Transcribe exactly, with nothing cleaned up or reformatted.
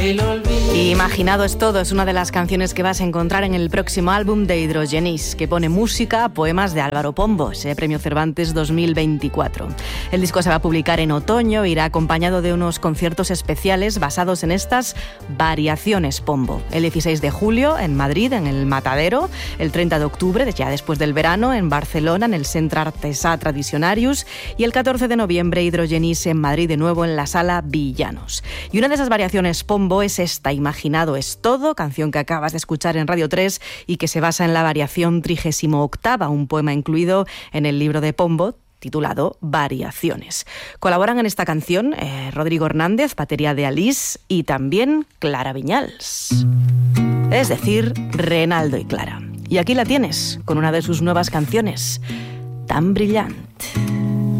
el olvido. Imaginado es todo, es una de las canciones que vas a encontrar en el próximo álbum de Hidrogenís, que pone música a poemas de Álvaro Pombo, ese Premio Cervantes dos mil veinticuatro. El disco se va a publicar en otoño, irá acompañado de unos conciertos especiales basados en estas variaciones Pombo. El dieciséis de julio en Madrid, en el Matadero, el treinta de octubre, ya después del verano, en Barcelona, en el Centre Artesà Tradicionarius, y el catorce de noviembre Hidrogenís en Madrid, de nuevo en la Sala Villanos. Y una de esas variaciones Pombo es esta, Imaginado es todo, canción que acabas de escuchar en Radio tres y que se basa en la variación trigésimo octava, un poema incluido en el libro de Pombo titulado Variaciones. Colaboran en esta canción eh, Rodrigo Hernández, batería de Alice, y también Clara Viñals, es decir, Renaldo y Clara. Y aquí la tienes, con una de sus nuevas canciones, Tan brillante.